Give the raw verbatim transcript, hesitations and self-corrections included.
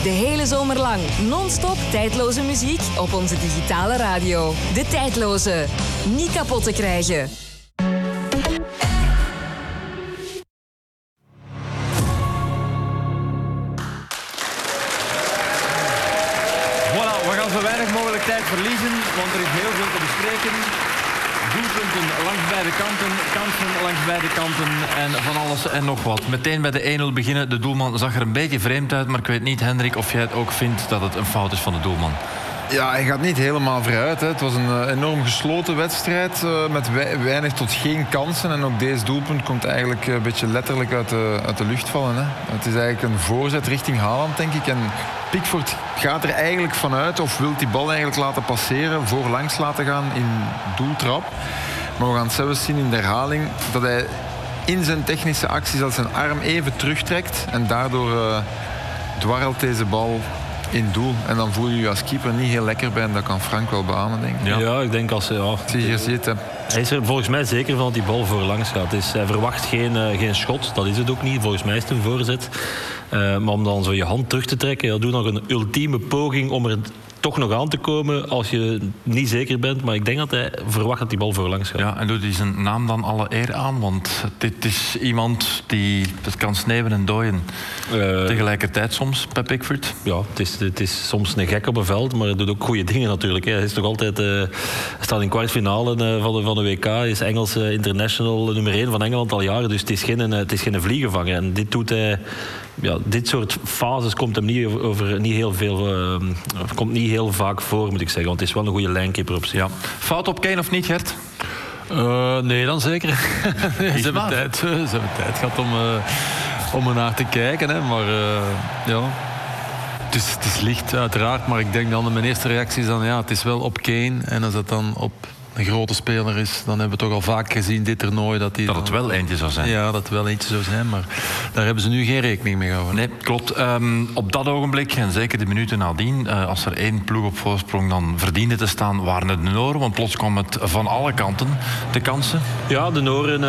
De hele zomer lang non-stop tijdloze muziek op onze digitale radio. De Tijdloze. Niet kapot te krijgen. Voilà, we gaan zo weinig mogelijk tijd verliezen, want er is heel veel te bespreken. Doelpunten langs beide kanten, kansen langs beide kanten en van alles en nog wat. Meteen bij de een nul beginnen. De doelman zag er een beetje vreemd uit, maar ik weet niet, Hendrik, of jij het ook vindt dat het een fout is van de doelman. Ja, hij gaat niet helemaal vooruit. Hè. Het was een uh, enorm gesloten wedstrijd uh, met wei weinig tot geen kansen. En ook deze doelpunt komt eigenlijk een beetje letterlijk uit de, uit de lucht vallen. Hè. Het is eigenlijk een voorzet richting Haaland, denk ik. En Pickford gaat er eigenlijk vanuit of wil die bal eigenlijk laten passeren, voorlangs laten gaan in doeltrap. Maar we gaan het zelfs zien in de herhaling dat hij in zijn technische acties als zijn arm even terugtrekt. En daardoor uh, dwarrelt deze bal in doel. En dan voel je je als keeper niet heel lekker bij. En dat kan Frank wel beamen, denk ik. Ja, ja ik denk als... Ja, zie je ziet, hè. Hij is er volgens mij zeker van dat die bal voorlangs gaat. Dus hij verwacht geen, uh, geen schot. Dat is het ook niet. Volgens mij is het een voorzet. Uh, maar om dan zo je hand terug te trekken... Ja, doe nog een ultieme poging om er toch nog aan te komen als je niet zeker bent. Maar ik denk dat hij verwacht dat die bal voorlangs gaat. Ja, en doet hij zijn naam dan alle eer aan? Want dit is iemand die het kan sneeuwen en dooien. Uh, Tegelijkertijd soms, bij Pickford. Ja, het is, het is soms een gek op een veld, maar hij doet ook goede dingen natuurlijk. Hè. Hij is nog altijd... Uh, hij staat in kwartfinale uh, van, de, van de W K. Hij is Engels uh, international nummer één van Engeland al jaren. Dus het is geen, uh, het is geen vliegenvanger. En dit doet hij... Ja, dit soort fases komt hem niet, over, niet, heel veel, uh, komt niet heel vaak voor, moet ik zeggen. Want het is wel een goede lijnkeeper op zich. Ja. Fout op Kane of niet, Gert? Uh, nee, dan zeker. ze, hebben tijd, ze hebben tijd gehad om, uh, om er naar te kijken. Hè. Maar uh, ja, het is, het is licht uiteraard. Maar ik denk dan, mijn eerste reactie is dan, ja, het is wel op Kane. En als dat dan op een grote speler is, dan hebben we toch al vaak gezien dit toernooi dat hij dat het wel eentje zou zijn. Ja, dat het wel eentje zou zijn, maar daar hebben ze nu geen rekening mee gehouden. Nee, klopt. Um, op dat ogenblik, en zeker de minuten nadien, uh, als er één ploeg op voorsprong dan verdiende te staan, waren het de Noren, want plots kwam het van alle kanten, de kansen. Ja, de Noren...